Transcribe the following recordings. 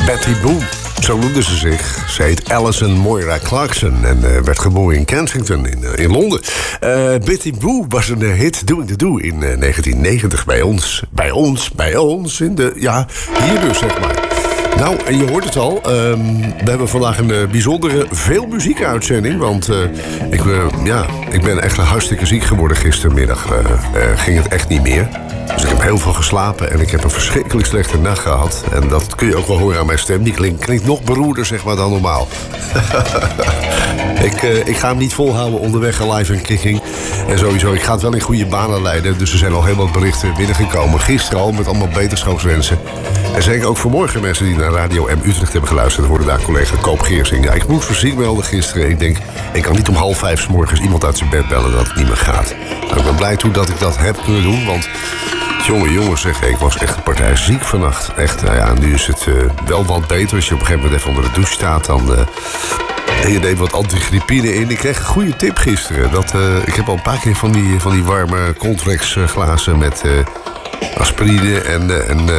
Betty Boo, zo noemde ze zich. Ze heet Alison Moira Clarkson en werd geboren in Kensington in Londen. Betty Boo was een hit Doing the Do in 1990 bij ons in de... Ja, hier dus, zeg maar. Nou, en je hoort het al. We hebben vandaag een bijzondere veel muziekuitzending. Want ik ben echt hartstikke ziek geworden gistermiddag. Ging het echt niet meer. Dus ik heb heel veel geslapen en ik heb een verschrikkelijk slechte nacht gehad. En dat kun je ook wel horen aan mijn stem. Die klinkt nog beroerder, zeg maar, dan normaal. Ik ga hem niet volhouden onderweg live en kicking. En sowieso, ik ga het wel in goede banen leiden. Dus er zijn al heel wat berichten binnengekomen. Gisteren al met allemaal beterschapswensen. En zeker ook vanmorgen mensen die naar Radio M Utrecht hebben geluisterd. Hoorden daar collega Koop Geersing. Ja, ik moest fysiek melden gisteren. Ik denk, ik kan niet om 4:30 's morgens iemand uit zijn bed bellen dat het niet meer gaat. Nou, ik ben blij toe dat ik dat heb kunnen doen, want... Jongen, zeg, ik was echt een partij ziek vannacht. Echt, nou ja, nu is het wel wat beter. Als je op een gegeven moment even onder de douche staat, dan... En je neemt wat antigrippine in. Ik kreeg een goede tip gisteren. Ik heb al een paar keer van die warme Coldrex glazen met aspirine en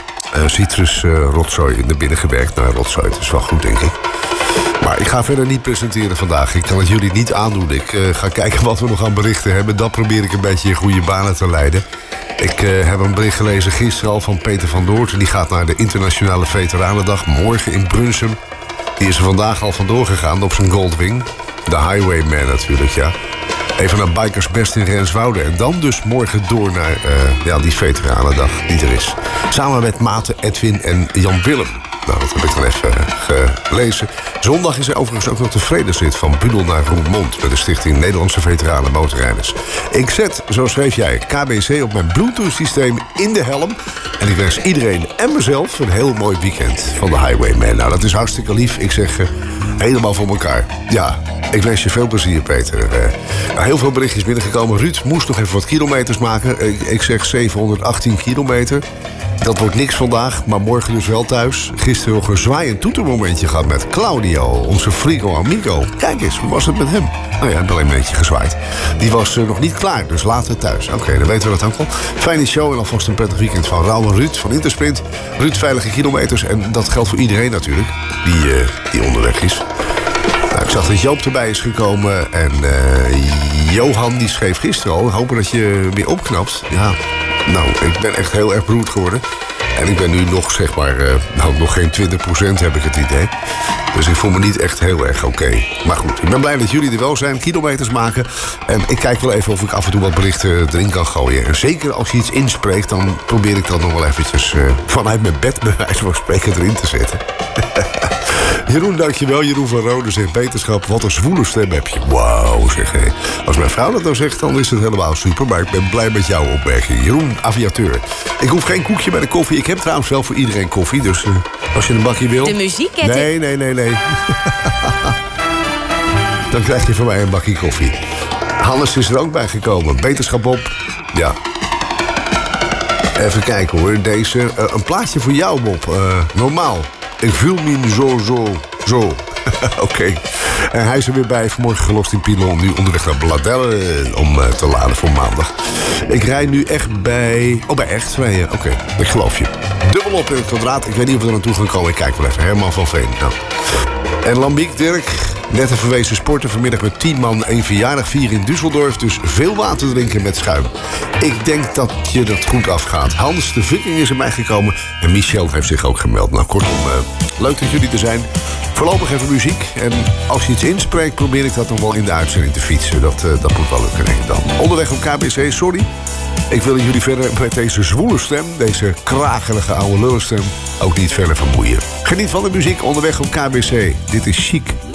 citrusrotzooi naar binnen gewerkt. Nou, rotzooi, het is wel goed, denk ik. Maar ik ga verder niet presenteren vandaag. Ik kan het jullie niet aandoen. Ik ga kijken wat we nog aan berichten hebben. Dat probeer ik een beetje in goede banen te leiden. Ik heb een bericht gelezen gisteren al van Peter van Doorten. Die gaat naar de Internationale Veteranendag morgen in Brunsum. Die is er vandaag al vandoor gegaan op zijn Goldwing. De Highwayman natuurlijk, ja. Even naar Bikers Best in Renswoude. En dan dus morgen door naar die Veteranendag die er is. Samen met Maarten, Edwin en Jan Willem. Nou, dat heb ik dan even gelezen. Zondag is er overigens ook nog de vredesrit van Budel naar Roermond... met de Stichting Nederlandse Veteranen Motorrijders. Ik zet, zo schreef jij, KBC op mijn Bluetooth-systeem in de helm... en ik wens iedereen en mezelf een heel mooi weekend van de Highwayman. Nou, dat is hartstikke lief. Ik zeg helemaal voor elkaar. Ja, ik wens je veel plezier, Peter. Heel veel berichtjes binnengekomen. Ruud moest nog even wat kilometers maken. Ik zeg 718 kilometer. Dat wordt niks vandaag, maar morgen dus wel thuis. Gisteren nog een zwaaiend toetermomentje gehad met Claudio, onze frigo amigo. Kijk eens, hoe was het met hem? Nou ja, alleen een beetje gezwaaid. Die was nog niet klaar, dus later thuis. Oké, dan weten we dat ook al. Fijne show en alvast een prettig weekend van Raoul en Ruud van Intersprint. Ruud, veilige kilometers. En dat geldt voor iedereen natuurlijk, die onderweg is. Nou, ik zag dat Joop erbij is gekomen. En Johan die schreef gisteren al. Hopen dat je weer opknapt. Ja, nou, ik ben echt heel erg beroerd geworden. En ik ben nu nog, zeg maar, nog geen 20% heb ik het idee. Dus ik voel me niet echt heel erg oké. Maar goed, ik ben blij dat jullie er wel zijn, kilometers maken. En ik kijk wel even of ik af en toe wat berichten erin kan gooien. En zeker als je iets inspreekt, dan probeer ik dat nog wel eventjes vanuit mijn bed bij wijze van spreken erin te zetten. Jeroen, dankjewel. Jeroen van Rode zegt beterschap. Wat een zwoele stem heb je. Wauw, zeg hé. Als mijn vrouw dat nou zegt, dan is het helemaal super. Maar ik ben blij met jouw opmerking. Jeroen, aviateur. Ik hoef geen koekje bij de koffie. Ik heb trouwens wel voor iedereen koffie. Dus als je een bakje wil... De muziek, hè? Nee. Dan krijg je van mij een bakje koffie. Hannes is er ook bij gekomen. Beterschap op. Ja. Even kijken hoor. Deze. Een plaatje voor jou, Bob. Normaal. Ik voel me zo. Oké. En hij is er weer bij. Vanmorgen gelost in Pilon. Nu onderweg naar Bladelle om te laden voor maandag. Ik rijd nu echt bij... Oh, bij Echt. Oké, ik geloof je. Dubbel op in het kwadraat. Ik weet niet of we er naartoe gaan komen. Ik kijk wel even. Herman van Veen. Nou. En Lambiek, Dirk. Net een verwezen sporten. Vanmiddag met 10 man een verjaardag vieren in Düsseldorf. Dus veel water drinken met schuim. Ik denk dat je dat goed afgaat. Hans de Viking is erbij gekomen. En Michel heeft zich ook gemeld. Nou, kortom, leuk dat jullie er zijn. Voorlopig even muziek. En als je iets inspreekt, probeer ik dat nog wel in de uitzending te fietsen. Dat moet wel lukken, denk ik dan. Onderweg op KBC, sorry. Ik wil jullie verder met deze zwoele stem, deze kragelige oude lullenstem, ook niet verder vermoeien. Geniet van de muziek onderweg op KBC. Dit is Chic.